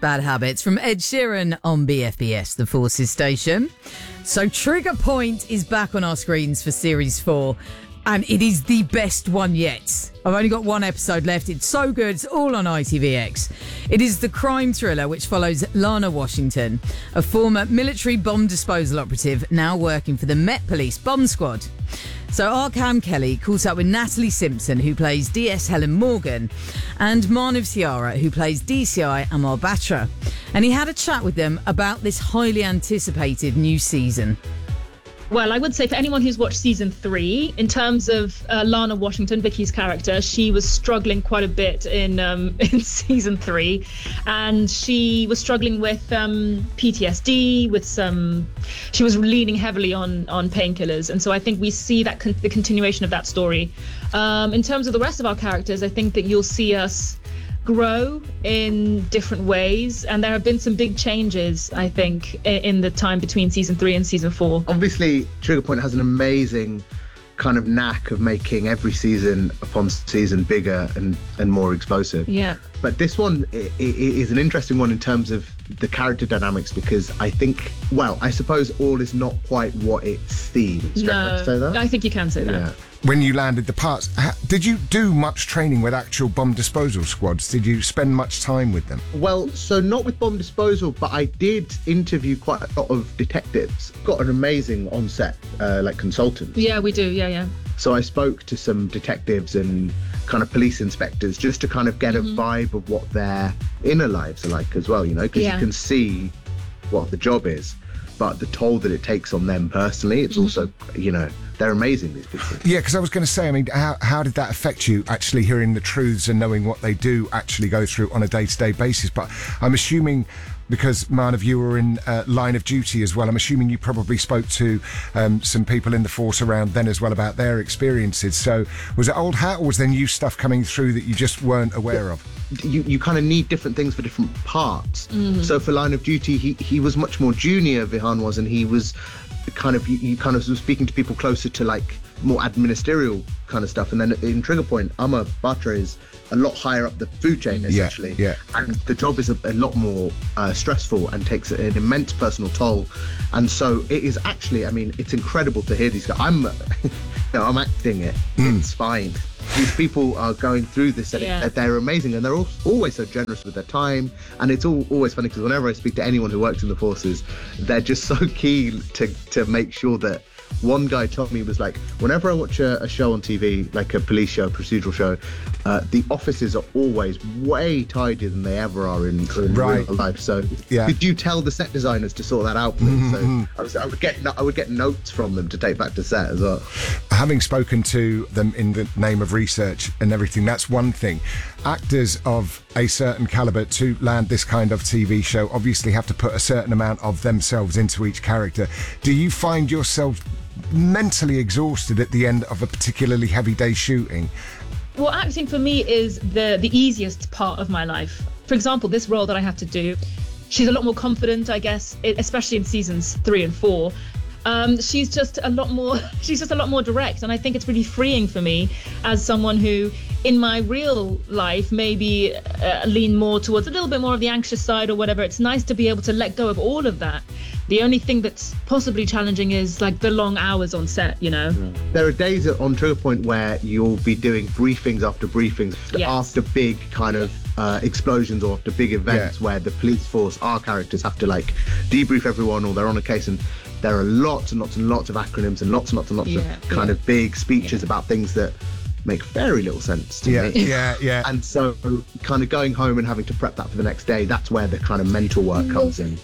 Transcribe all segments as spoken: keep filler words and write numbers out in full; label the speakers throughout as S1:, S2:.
S1: Bad Habits from Ed Sheeran on B F B S, the Forces station. So Trigger Point is back on our screens for series four, and it is the best one yet. I've only got one episode left. It's so good. It's all on I T V X. It is the crime thriller which follows Lana Washington, a former military bomb disposal operative now working for the Met Police bomb squad. So Arkham Kelly caught up with Natalie Simpson, who plays D S Helen Morgan, and Manav Ciara, who plays D C I Amar Batra. And he had a chat with them about this highly anticipated new season.
S2: Well, I would say for anyone who's watched season three, in terms of uh, Lana Washington, Vicky's character, she was struggling quite a bit in um, in season three, and she was struggling with um, P T S D, with some. She was leaning heavily on on painkillers, and so I think we see that con- the continuation of that story. Um, in terms of the rest of our characters, I think that you'll see us grow in different ways, and there have been some big changes, I think, in the time between season three and season four.
S3: Obviously, Trigger Point has an amazing kind of knack of making every season upon season bigger and, and more explosive.
S2: Yeah.
S3: But this one i- i- is an interesting one in terms of the character dynamics, because I think, well, I suppose all is not quite what it seems.
S2: No,
S3: Can I say that?
S2: I think you can say that.
S3: Yeah.
S4: When you landed the parts, ha- did you do much training with actual bomb disposal squads? Did you spend much time with them?
S3: Well, so not with bomb disposal, but I did interview quite a lot of detectives. Got an amazing on-set, uh, like consultant.
S2: Yeah, we do. Yeah, yeah.
S3: So I spoke to some detectives and kind of police inspectors just to kind of get mm-hmm. a vibe of what their inner lives are like as well, you know, because yeah. you can see what the job is, but the toll that it takes on them personally, it's mm-hmm. also, you know, they're amazing, these people.
S4: Yeah, because I was going to say, I mean, how, how did that affect you, actually hearing the truths and knowing what they do actually go through on a day-to-day basis? But I'm assuming, because, Manav, you were in uh, line of duty as well, I'm assuming you probably spoke to um, some people in the force around then as well about their experiences. So was it old hat, or was there new stuff coming through that you just weren't aware of?
S3: You you kind of need different things for different parts. Mm-hmm. So for line of duty, he, he was much more junior, Vihan was, and he was kind of, you, you kind of was speaking to people closer to like more administerial kind of stuff. And then in Trigger Point, Amar Batra is a lot higher up the food chain, essentially.
S4: Yeah, yeah.
S3: And the job is a, a lot more uh, stressful and takes an immense personal toll. And so it is actually, I mean, it's incredible to hear these guys. I'm, you know, I'm acting it. Mm. It's fine. These people are going through this, and yeah. it, they're amazing, and they're all, always so generous with their time. And it's all always funny, because whenever I speak to anyone who works in the forces, they're just so keen to to make sure that. One guy told me, was like, whenever I watch a, a show on T V, like a police show, procedural show, uh, the offices are always way tidier than they ever are in, in
S4: right.
S3: real life. So
S4: yeah.
S3: could you tell the set designers to sort that out, please? Mm-hmm. So I, was, I would get I would get notes from them to take back to set as well.
S4: Having spoken to them in the name of research and everything, that's one thing. Actors of a certain caliber to land this kind of T V show obviously have to put a certain amount of themselves into each character. Do you find yourself mentally exhausted at the end of a particularly heavy day shooting?
S2: Well, acting for me is the the easiest part of my life. For example, this role that I have to do, she's a lot more confident, I guess, especially in seasons three and four. Um, she's just a lot more, she's just a lot more direct. And I think it's really freeing for me as someone who, in my real life, maybe uh, lean more towards a little bit more of the anxious side or whatever. It's nice to be able to let go of all of that. The only thing that's possibly challenging is like the long hours on set, you know?
S3: Mm. There are days on Trigger Point where you'll be doing briefings after briefings, yes. after big kind of uh, explosions or after big events, yeah. where the police force, our characters, have to like debrief everyone, or they're on a case, and there are lots and lots and lots of acronyms and lots and lots and lots yeah, of kind yeah. of big speeches yeah. about things that make very little sense to
S4: yeah,
S3: me.
S4: Yeah, yeah.
S3: And so kind of going home and having to prep that for the next day, that's where the kind of mental work comes in.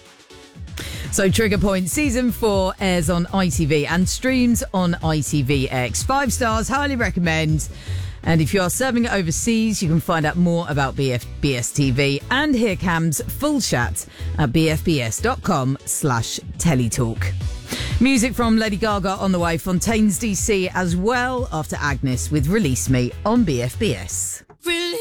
S1: So Trigger Point Season four airs on I T V and streams on I T V X. Five stars, highly recommend. And if you are serving it overseas, you can find out more about B F B S T V and hear Cam's full chat at bfbs.com slash teletalk. Music from Lady Gaga on the way, Fontaines D C as well, after Agnes with Release Me on B F B S.